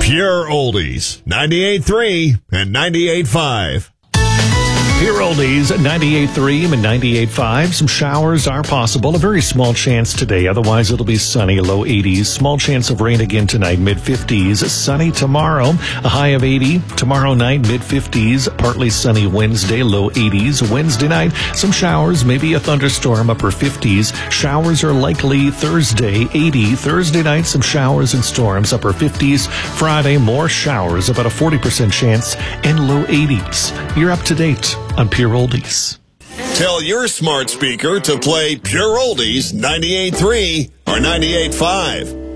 Pure Oldies, 98.3 and 98.5. Pure Oldies, 98.3 and 98.5. Some showers are possible. A very small chance today. Otherwise, it'll be sunny, low 80s. Small chance of rain again tonight, mid-50s. Sunny tomorrow, a high of 80. Tomorrow night, mid-50s. Partly sunny Wednesday, low 80s. Wednesday night, some showers, maybe a thunderstorm, upper 50s. Showers are likely Thursday, 80. Thursday night, some showers and storms, upper 50s. Friday, more showers, about a 40% chance, and low 80s. You're up to date on Pure Oldies. Tell your smart speaker to play Pure Oldies 98.3 or 98.5.